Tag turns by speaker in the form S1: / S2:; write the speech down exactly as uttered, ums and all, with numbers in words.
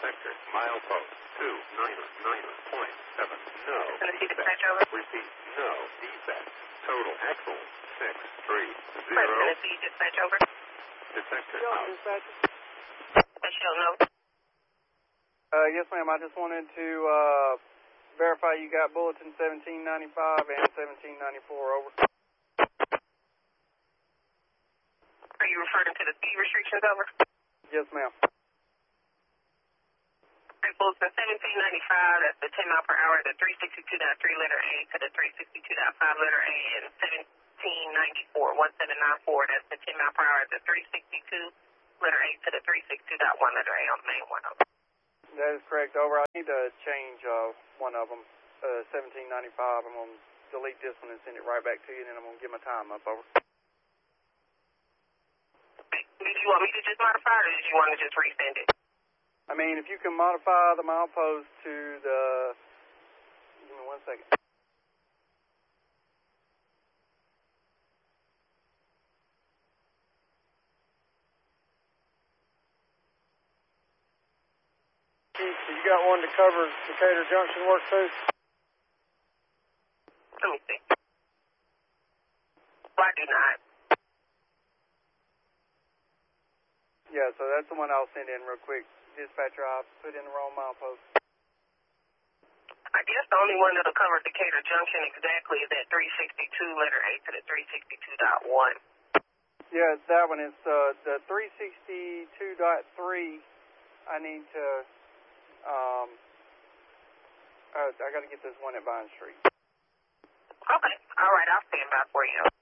S1: sector, milepost two niner niner point seven, no
S2: Gonna see
S1: defect.
S2: dispatch over.
S1: Repeat, no defect. Total axle six three
S2: Press
S1: zero.
S2: Tennessee, dispatch over.
S1: Detector
S3: Yo,
S1: out.
S3: dispatch.
S2: Michelle, no.
S3: Uh, yes, ma'am. I just wanted to uh, verify you got bulletin seventeen ninety-five and seventeen ninety-four. Over.
S2: Are you referring to the speed restrictions over?
S3: Yes, ma'am.
S2: Right, bulletin seventeen ninety-five, that's the ten mile per hour, the three sixty-two point three letter A to the three sixty-two point five letter A, and seventeen ninety-four, one seven nine four, that's the ten mile per hour, the three sixty-two letter A to the three sixty-two point one letter A on the main one. Over.
S3: That is correct. Over. I need to change uh, one of them, uh, seventeen ninety-five. I'm going to delete this one and send it right back to you, and then I'm going to get my time up. Over.
S2: Did you want me to just modify it, or did you want to just resend it?
S3: I mean, if you can modify the milepost to the... Give me one second. Keith, so you got one to cover Decatur Junction work too?
S2: Let me see. Well, I do not.
S3: Yeah, so that's the one I'll send in real quick. Dispatcher, I put in the wrong milepost.
S2: I guess the only one that'll cover Decatur Junction exactly is that three sixty-two letter A to the three sixty-two point one.
S3: Yeah, it's that one. It's uh, the three sixty-two point three. I need to, um, uh, I got to get this one at Vine Street.
S2: Okay. All right. I'll stand by for you.